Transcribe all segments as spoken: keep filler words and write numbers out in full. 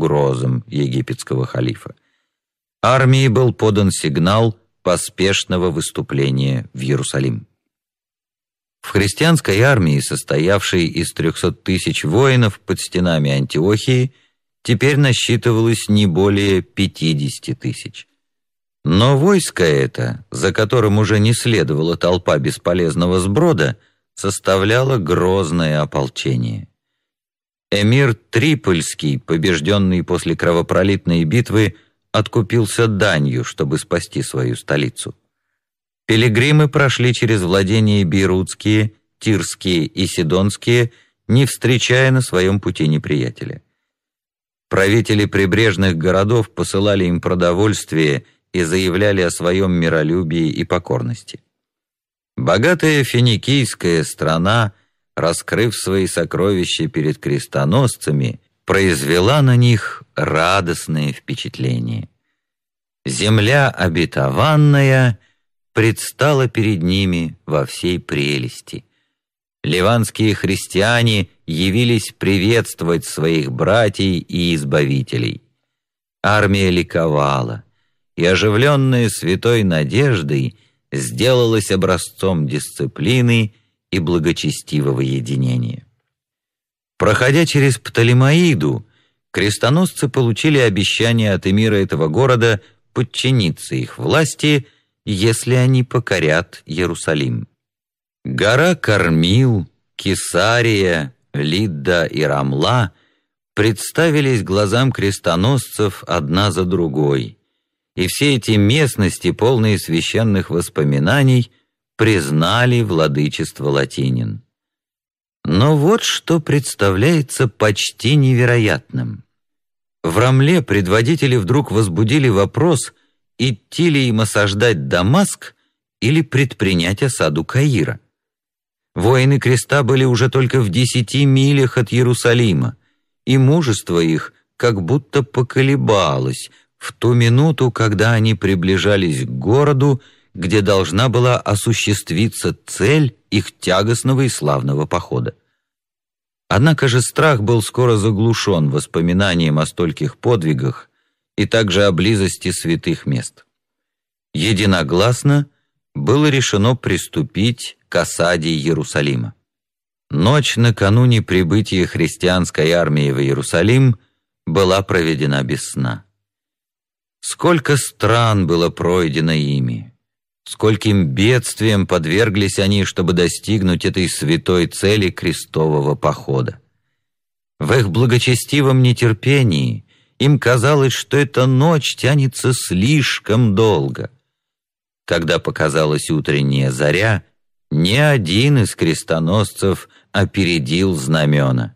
угрозам египетского халифа. Армии был подан сигнал поспешного выступления в Иерусалим. В христианской армии, состоявшей из трехсот тысяч воинов под стенами Антиохии, теперь насчитывалось не более пятидесяти тысяч. Но войско это, за которым уже не следовала толпа бесполезного сброда, составляло грозное ополчение. Эмир Трипольский, побежденный после кровопролитной битвы, откупился данью, чтобы спасти свою столицу. Пилигримы прошли через владения бейрутские, тирские и сидонские, не встречая на своем пути неприятеля. Правители прибрежных городов посылали им продовольствие и заявляли о своем миролюбии и покорности. Богатая финикийская страна, раскрыв свои сокровища перед крестоносцами, произвела на них радостное впечатление. Земля обетованная предстала перед ними во всей прелести. Ливанские христиане явились приветствовать своих братьев и избавителей. Армия ликовала, и, оживленная святой надеждой, сделалась образцом дисциплины и благочестивого единения. Проходя через Птолемаиду, крестоносцы получили обещание от эмира этого города подчиниться их власти, если они покорят Иерусалим. Гора Кормил, Кесария, Лидда и Рамла представились глазам крестоносцев одна за другой, и все эти местности, полные священных воспоминаний, признали владычество латинин. Но вот что представляется почти невероятным. В Рамле предводители вдруг возбудили вопрос, идти ли им осаждать Дамаск или предпринять осаду Каира. Воины креста были уже только в десяти милях от Иерусалима, и мужество их как будто поколебалось в ту минуту, когда они приближались к городу, где должна была осуществиться цель их тягостного и славного похода. Однако же страх был скоро заглушен воспоминанием о стольких подвигах и также о близости святых мест. Единогласно было решено приступить к осаде Иерусалима. Ночь накануне прибытия христианской армии в Иерусалим была проведена без сна. Сколько стран было пройдено ими, скольким бедствиям подверглись они, чтобы достигнуть этой святой цели крестового похода. В их благочестивом нетерпении им казалось, что эта ночь тянется слишком долго. Когда показалась утренняя заря, ни один из крестоносцев опередил знамена.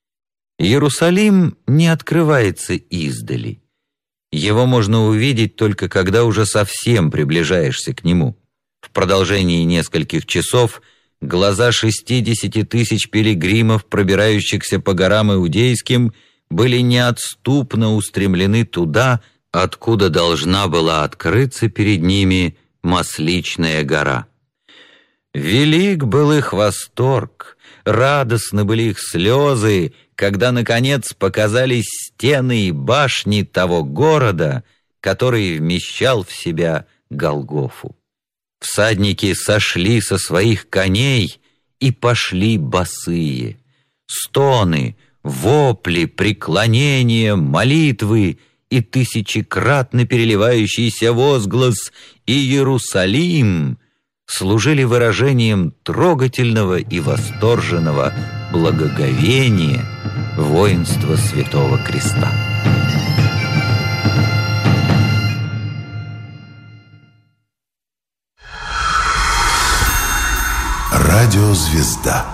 Иерусалим не открывается издали. Его можно увидеть только когда уже совсем приближаешься к нему. В продолжении нескольких часов глаза шестидесяти тысяч пилигримов, пробирающихся по горам иудейским, были неотступно устремлены туда, откуда должна была открыться перед ними Масличная гора. Велик был их восторг, радостны были их слезы, когда, наконец, показались стены и башни того города, который вмещал в себя Голгофу. Всадники сошли со своих коней и пошли босые. Стоны, вопли, преклонения, молитвы и тысячекратно переливающийся возглас «Иерусалим» служили выражением трогательного и восторженного благоговения воинства Святого Креста. Радиозвезда.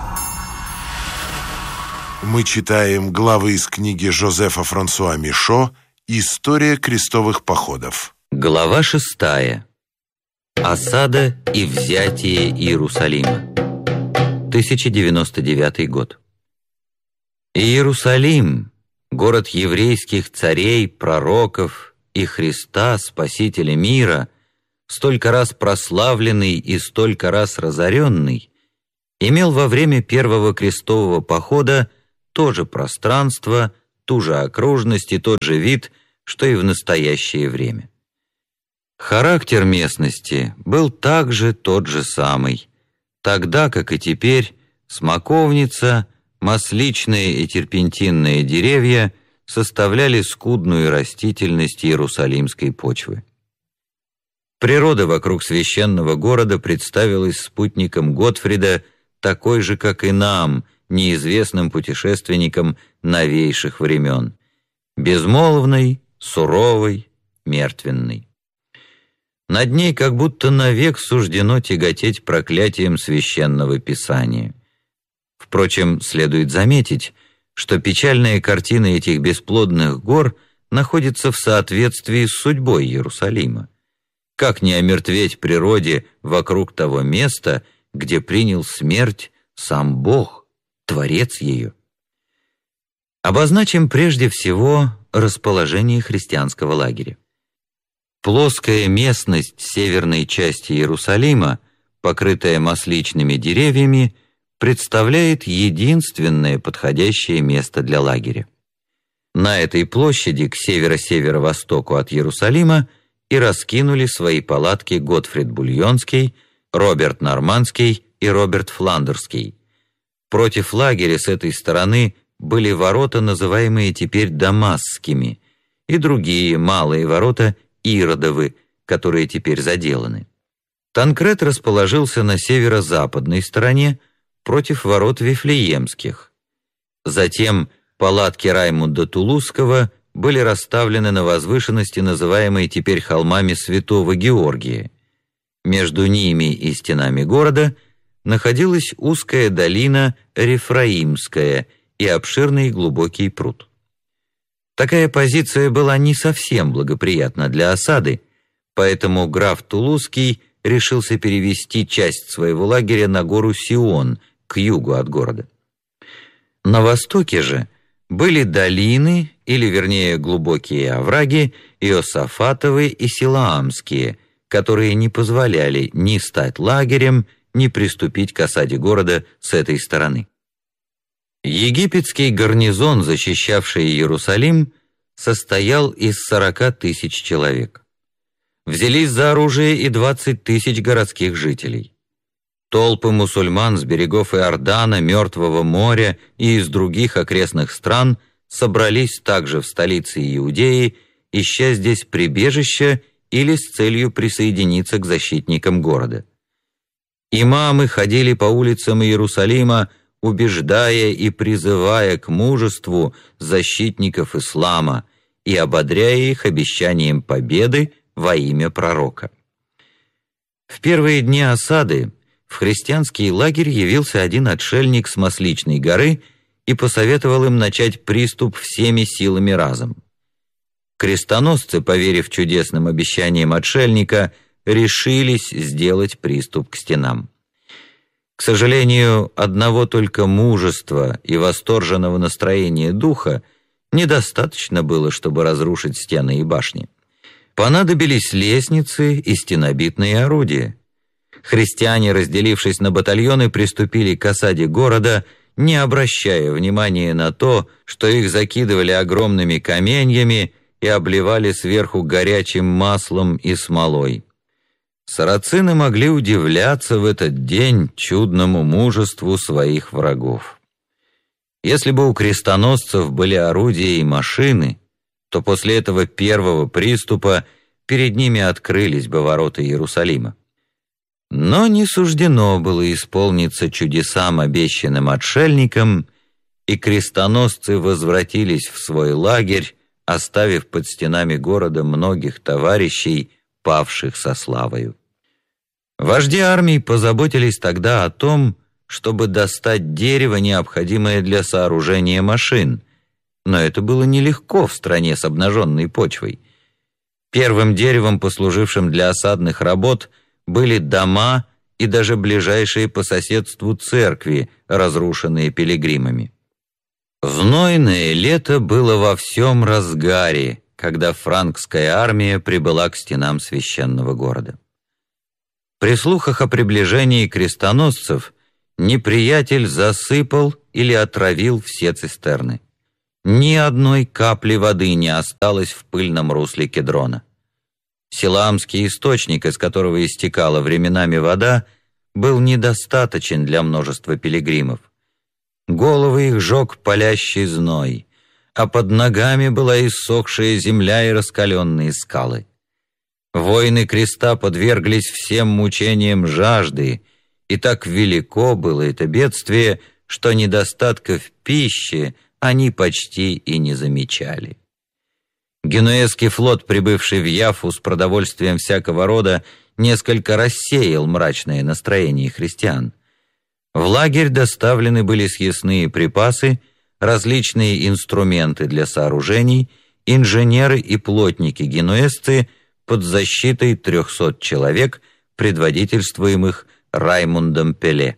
Мы читаем главы из книги Жозефа Франсуа Мишо «История крестовых походов». Глава шестая. Осада и взятие Иерусалима. тысяча девяносто девятый год. Иерусалим, город еврейских царей, пророков и Христа, Спасителя мира, столько раз прославленный и столько раз разоренный, имел во время первого крестового похода то же пространство, ту же окружность и тот же вид, что и в настоящее время. Характер местности был также тот же самый. Тогда, как и теперь, смоковница, масличные и терпентинные деревья составляли скудную растительность иерусалимской почвы. Природа вокруг священного города представилась спутником Готфрида такой же, как и нам, неизвестным путешественникам новейших времен, безмолвной, суровой, мертвенной. Над ней как будто навек суждено тяготеть проклятием священного писания. Впрочем, следует заметить, что печальная картина этих бесплодных гор находится в соответствии с судьбой Иерусалима. Как не омертветь природе вокруг того места, где принял смерть сам Бог, Творец ее? Обозначим прежде всего расположение христианского лагеря. Плоская местность северной части Иерусалима, покрытая масличными деревьями, представляет единственное подходящее место для лагеря. На этой площади к северо-северо-востоку от Иерусалима и раскинули свои палатки Готфрид Бульонский, Роберт Нормандский и Роберт Фландерский. Против лагеря с этой стороны были ворота, называемые теперь Дамасскими, и другие малые ворота Иродовы, которые теперь заделаны. Танкрет расположился на северо-западной стороне против ворот Вифлеемских. Затем палатки Раймунда Тулузского были расставлены на возвышенности, называемой теперь холмами Святого Георгия. Между ними и стенами города находилась узкая долина Рефраимская и обширный глубокий пруд. Такая позиция была не совсем благоприятна для осады, поэтому граф Тулузский решился перевести часть своего лагеря на гору Сион, к югу от города. На востоке же были долины, или вернее глубокие овраги, Иосафатовые и Силаамские, которые не позволяли ни стать лагерем, ни приступить к осаде города с этой стороны. Египетский гарнизон, защищавший Иерусалим, состоял из сорока тысяч человек. Взялись за оружие и двадцать тысяч городских жителей. Толпы мусульман с берегов Иордана, Мертвого моря и из других окрестных стран собрались также в столице Иудеи, ища здесь прибежища или с целью присоединиться к защитникам города. Имамы ходили по улицам Иерусалима, убеждая и призывая к мужеству защитников ислама и ободряя их обещанием победы во имя пророка. В первые дни осады в христианский лагерь явился один отшельник с Масличной горы и посоветовал им начать приступ всеми силами разом. Крестоносцы, поверив чудесным обещаниям отшельника, решились сделать приступ к стенам. К сожалению, одного только мужества и восторженного настроения духа недостаточно было, чтобы разрушить стены и башни. Понадобились лестницы и стенобитные орудия. Христиане, разделившись на батальоны, приступили к осаде города, не обращая внимания на то, что их закидывали огромными каменьями и обливали сверху горячим маслом и смолой. Сарацины могли удивляться в этот день чудному мужеству своих врагов. Если бы у крестоносцев были орудия и машины, то после этого первого приступа перед ними открылись бы ворота Иерусалима. Но не суждено было исполниться чудесам, обещанным отшельникам, и крестоносцы возвратились в свой лагерь, оставив под стенами города многих товарищей, павших со славою. Вожди армий позаботились тогда о том, чтобы достать дерево, необходимое для сооружения машин, но это было нелегко в стране с обнаженной почвой. Первым деревом, послужившим для осадных работ, были дома и даже ближайшие по соседству церкви, разрушенные пилигримами. Знойное лето было во всем разгаре, когда франкская армия прибыла к стенам священного города. При слухах о приближении крестоносцев неприятель засыпал или отравил все цистерны. Ни одной капли воды не осталось в пыльном русле Кедрона. Силаамский источник, из которого истекала временами вода, был недостаточен для множества пилигримов. Головы их жег палящий зной, а под ногами была иссохшая земля и раскаленные скалы. Воины креста подверглись всем мучениям жажды, и так велико было это бедствие, что недостатка в пище они почти и не замечали. Генуэзский флот, прибывший в Яффу с продовольствием всякого рода, несколько рассеял мрачное настроение христиан. В лагерь доставлены были съестные припасы, различные инструменты для сооружений, инженеры и плотники-генуэзцы под защитой трехсот человек, предводительствуемых Раймундом Пеле.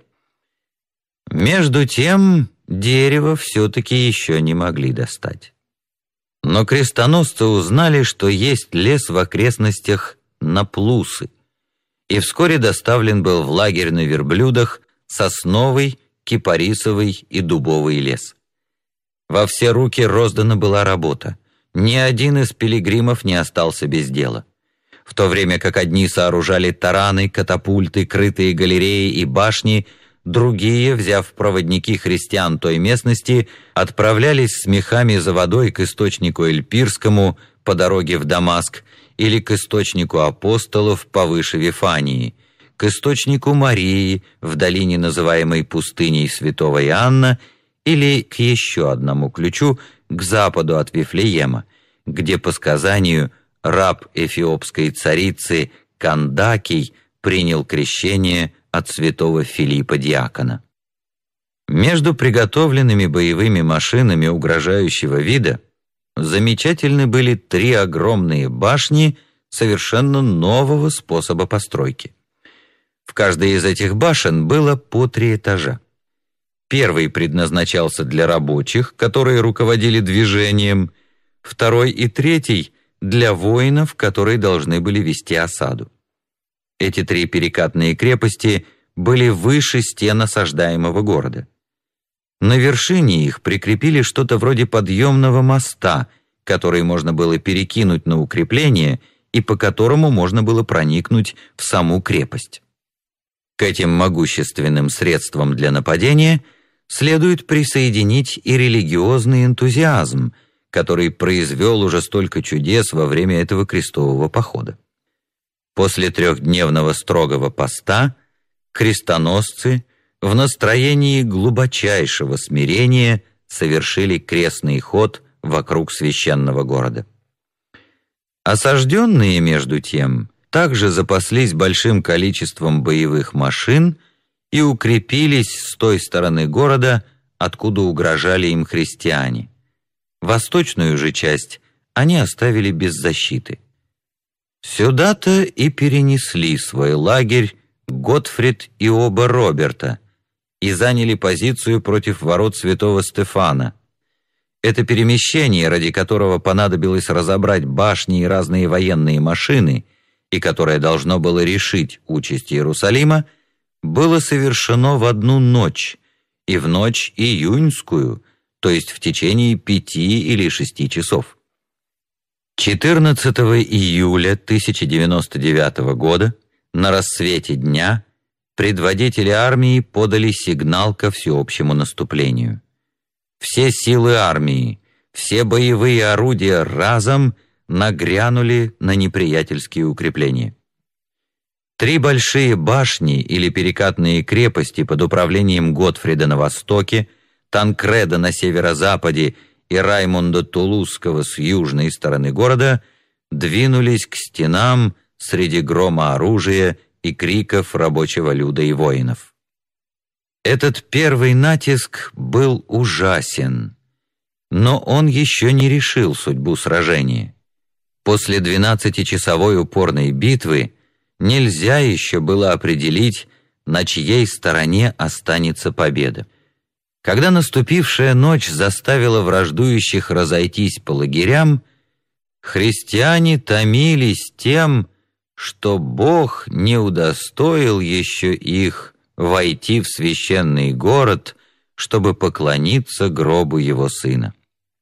Между тем дерево все-таки еще не могли достать. Но крестоносцы узнали, что есть лес в окрестностях Наплусы, и вскоре доставлен был в лагерь на верблюдах сосновый, кипарисовый и дубовый лес. Во все руки роздана была работа. Ни один из пилигримов не остался без дела. В то время как одни сооружали тараны, катапульты, крытые галереи и башни, другие, взяв проводники христиан той местности, отправлялись с мехами за водой к источнику Эльпирскому по дороге в Дамаск или к источнику апостолов повыше Вифании, к источнику Марии в долине, называемой пустыней Святого Иоанна, или к еще одному ключу к западу от Вифлеема, где, по сказанию, раб эфиопской царицы Кандакий принял крещение от святого Филиппа Диакона. Между приготовленными боевыми машинами угрожающего вида замечательны были три огромные башни совершенно нового способа постройки. В каждой из этих башен было по три этажа. Первый предназначался для рабочих, которые руководили движением, второй и третий — для воинов, которые должны были вести осаду. Эти три перекатные крепости были выше стен осаждаемого города. На вершине их прикрепили что-то вроде подъемного моста, который можно было перекинуть на укрепление и по которому можно было проникнуть в саму крепость. К этим могущественным средствам для нападения следует присоединить и религиозный энтузиазм, который произвел уже столько чудес во время этого крестового похода. После трехдневного строгого поста крестоносцы в настроении глубочайшего смирения совершили крестный ход вокруг священного города. Осажденные, между тем, также запаслись большим количеством боевых машин и укрепились с той стороны города, откуда угрожали им христиане. Восточную же часть они оставили без защиты. Сюда-то и перенесли свой лагерь Готфрид и оба Роберта и заняли позицию против ворот святого Стефана. Это перемещение, ради которого понадобилось разобрать башни и разные военные машины, и которое должно было решить участь Иерусалима, было совершено в одну ночь, и в ночь июньскую, то есть в течение пяти или шести часов. четырнадцатого июля тысяча девяносто девятого года на рассвете дня предводители армии подали сигнал ко всеобщему наступлению. Все силы армии, все боевые орудия разом нагрянули на неприятельские укрепления. Три большие башни или перекатные крепости под управлением Готфрида на востоке, Танкреда на северо-западе и Раймунда Тулузского с южной стороны города двинулись к стенам среди грома оружия и криков рабочего люда и воинов. Этот первый натиск был ужасен, но он еще не решил судьбу сражения. После двенадцатичасовой упорной битвы нельзя еще было определить, на чьей стороне останется победа. Когда наступившая ночь заставила враждующих разойтись по лагерям, христиане томились тем, что Бог не удостоил еще их войти в священный город, чтобы поклониться гробу его сына.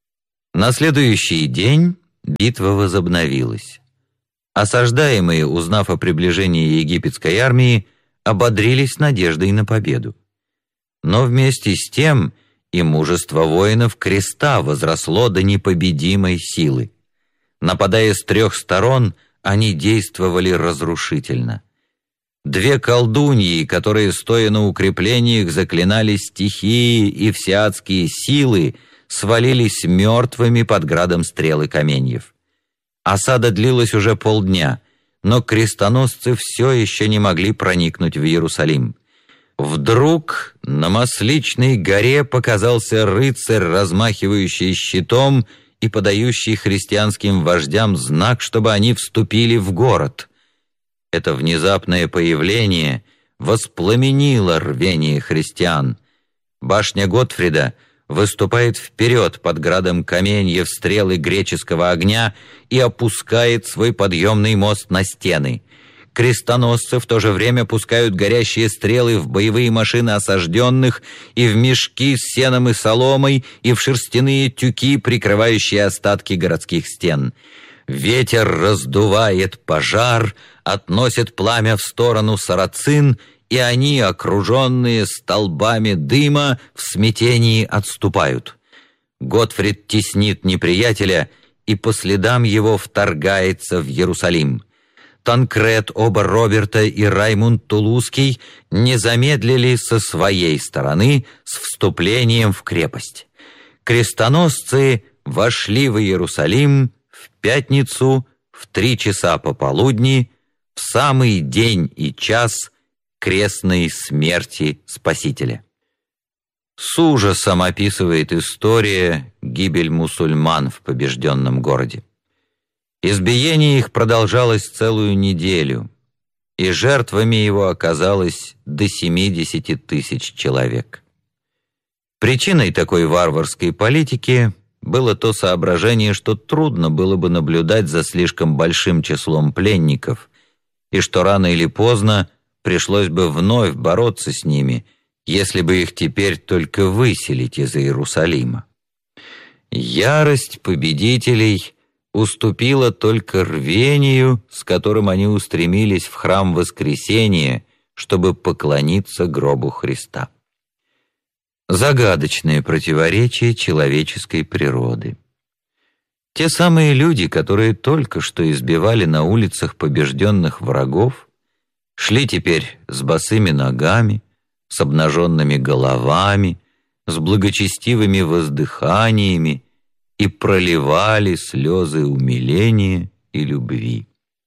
На следующий день битва возобновилась. Осаждаемые, узнав о приближении египетской армии, ободрились надеждой на победу. Но вместе с тем и мужество воинов креста возросло до непобедимой силы. Нападая с трех сторон, они действовали разрушительно. Две колдуньи, которые, стоя на укреплениях, заклинали стихии и всеадские силы, свалились мертвыми под градом стрел и каменьев. Осада длилась уже полдня, но крестоносцы все еще не могли проникнуть в Иерусалим. Вдруг на Масличной горе показался рыцарь, размахивающий щитом и подающий христианским вождям знак, чтобы они вступили в город. Это внезапное появление воспламенило рвение христиан. Башня Готфрида выступает вперед под градом каменьев, стрел и греческого огня и опускает свой подъемный мост на стены. Крестоносцы в то же время пускают горящие стрелы в боевые машины осажденных и в мешки с сеном и соломой и в шерстяные тюки, прикрывающие остатки городских стен. Ветер раздувает пожар, относит пламя в сторону сарацин, и они, окруженные столбами дыма, в смятении отступают. Готфрид теснит неприятеля и по следам его вторгается в Иерусалим. Танкрет, оба Роберта и Раймунд Тулузский не замедлили со своей стороны с вступлением в крепость. Крестоносцы вошли в Иерусалим в пятницу в три часа пополудни, в самый день и час крестной смерти Спасителя. С ужасом описывает история гибель мусульман в побежденном городе. Избиение их продолжалось целую неделю, и жертвами его оказалось до семидесяти тысяч человек. Причиной такой варварской политики было то соображение, что трудно было бы наблюдать за слишком большим числом пленников, и что рано или поздно пришлось бы вновь бороться с ними, если бы их теперь только выселить из Иерусалима. Ярость победителей уступила только рвению, с которым они устремились в храм Воскресения, чтобы поклониться гробу Христа. Загадочное противоречие человеческой природы. Те самые люди, которые только что избивали на улицах побежденных врагов, шли теперь с босыми ногами, с обнаженными головами, с благочестивыми воздыханиями и проливали слезы умиления и любви.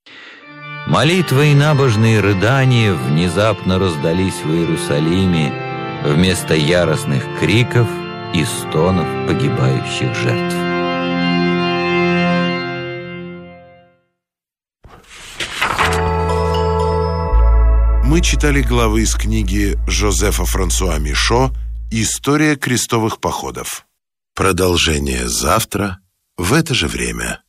Молитвы и набожные рыдания внезапно раздались в Иерусалиме вместо яростных криков и стонов погибающих жертв. Мы читали главы из книги Жозефа Франсуа Мишо «История крестовых походов». Продолжение завтра в это же время.